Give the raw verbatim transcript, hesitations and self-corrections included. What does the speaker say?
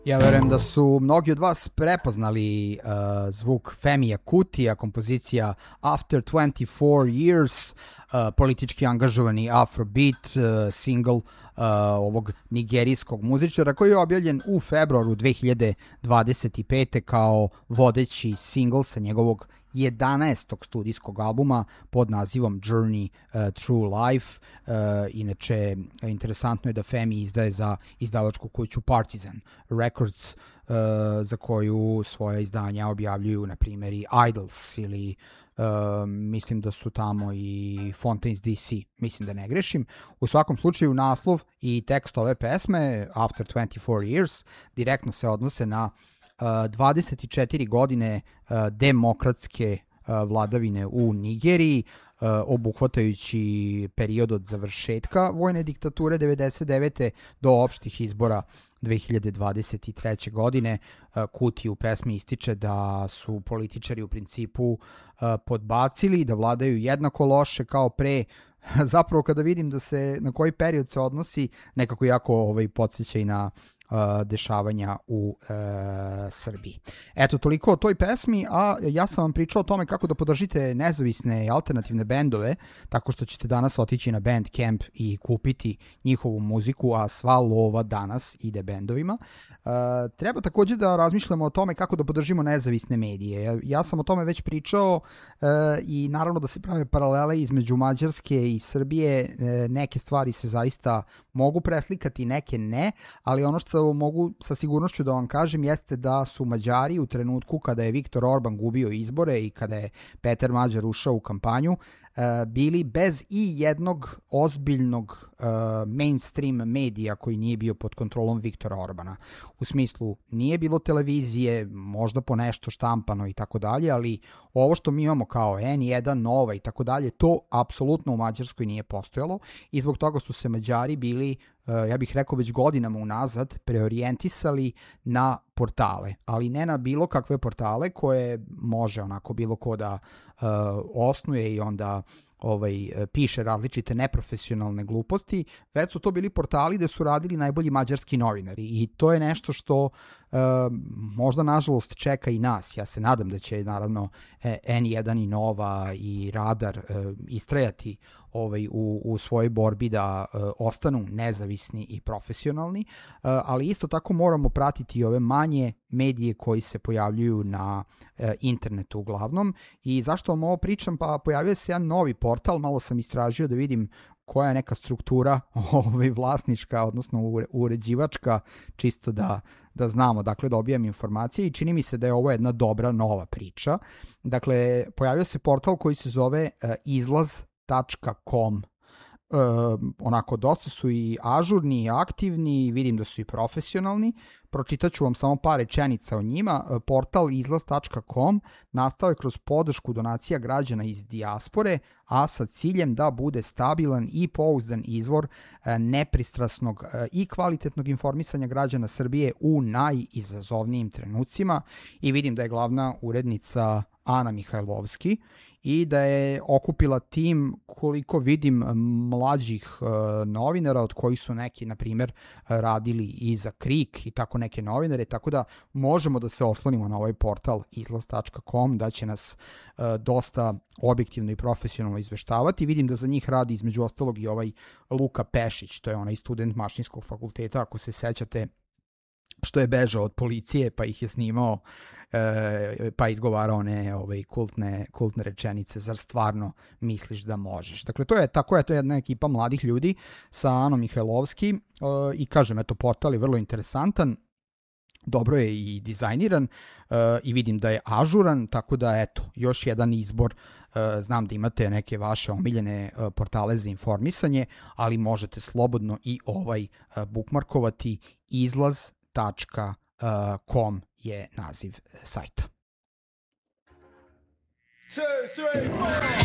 Ja verujem da su mnogi od vas prepoznali uh, zvuk Femija Kutija, kompozicija After twenty-four years, uh, politički angažovani Afrobeat, uh, single uh, ovog nigerijskog muzičara koji je objavljen u februaru dve hiljade dvadeset pete kao vodeći single sa njegovog jedanaestog studijskog albuma pod nazivom Journey uh, Through Life. Uh, inače, interesantno je da Femi izdaje za izdavačku kuću Partizan Records, uh, za koju svoja izdanja objavljuju, na primjer, i Idols ili uh, mislim da su tamo i Fontaines D C, mislim da ne grešim. U svakom slučaju, naslov i tekst ove pesme, After twenty-four years, direktno se odnose na dvadeset četiri godine demokratske vladavine u Nigeriji, obuhvatajući period od završetka vojne diktature devedeset devete do opštih izbora dve hiljade dvadeset treće godine. Kuti u pesmi ističe da su političari u principu podbacili, da vladaju jednako loše kao pre. Zapravo kada vidim da se na koji period se odnosi, nekako jako ovaj, podsjeća i na Uh, dešavanja u uh, Srbiji. Eto, toliko o toj pesmi, a ja sam vam pričao o tome kako da podržite nezavisne i alternativne bendove, tako što ćete danas otići na Bandcamp i kupiti njihovu muziku, a sva lova danas ide bendovima. Uh, treba takođe da razmišljamo o tome kako da podržimo nezavisne medije. Ja, ja sam o tome već pričao uh, i naravno da se prave paralele između Mađarske i Srbije. Uh, neke stvari se zaista mogu preslikati, neke ne, ali ono što mogu sa sigurnošću da vam kažem jeste da su Mađari u trenutku kada je Viktor Orban gubio izbore i kada je Peter Mađar ušao u kampanju, bili bez i jednog ozbiljnog uh, mainstream medija koji nije bio pod kontrolom Viktora Orbana. U smislu, nije bilo televizije, možda po nešto štampano i tako dalje, ali ovo što mi imamo kao N jedan, Nova i tako dalje, to apsolutno u Mađarskoj nije postojalo i zbog toga su se Mađari bili, uh, ja bih rekao već godinama unazad, preorijentisali na portale, ali ne na bilo kakve portale koje može onako bilo ko da uh, osnuje i onda ovaj, piše različite neprofesionalne gluposti, već su to bili portali gde su radili najbolji mađarski novinari i to je nešto što uh, možda nažalost čeka i nas. Ja se nadam da će naravno N jedan i Nova i Radar uh, istrajati ovaj, u, u svojoj borbi da uh, ostanu nezavisni i profesionalni, uh, ali isto tako moramo pratiti ove manje medije koji se pojavljuju na uh, internetu uglavnom. I zašto vam ovo pričam? Pa pojavio se jedan novi portal, malo sam istražio da vidim koja je neka struktura ovaj, vlasnička, odnosno uređivačka, čisto da, da znamo, dakle dobijam informacije i čini mi se da je ovo jedna dobra nova priča. Dakle, pojavio se portal koji se zove uh, izlaz tačka com. Uh, onako, dosta su i ažurni i aktivni, vidim da su i profesionalni. Pročitat ću vam samo par rečenica o njima. Uh, portal izlaz tačka com nastao je kroz podršku donacija građana iz dijaspore, a sa ciljem da bude stabilan i pouzdan izvor uh, nepristrasnog uh, i kvalitetnog informisanja građana Srbije u najizazovnijim trenucima. I vidim da je glavna urednica Ana Mihajlovski i da je okupila tim, koliko vidim, mlađih uh, novinara, od kojih su neki, na primjer, radili i za Krik i tako neke novinare, tako da možemo da se oslonimo na ovaj portal izlaz tačka com, da će nas uh, dosta objektivno i profesionalno izveštavati. Vidim da za njih radi između ostalog i ovaj Luka Pešić, to je onaj student Mašinskog fakulteta, ako se sećate, što je bežao od policije pa ih je snimao, e, pa izgovarao one ovaj, kultne, kultne rečenice, zar stvarno misliš da možeš. Dakle, to je, tako je to jedna ekipa mladih ljudi sa Anom Mihajlovski e, i kažem, eto, portal je vrlo interesantan, dobro je i dizajniran uh, i vidim da je ažuran, tako da eto, još jedan izbor. Uh, znam da imate neke vaše omiljene uh, portale za informisanje, ali možete slobodno i ovaj uh, bookmarkovati. izlaz tačka com je naziv sajta. two, three, four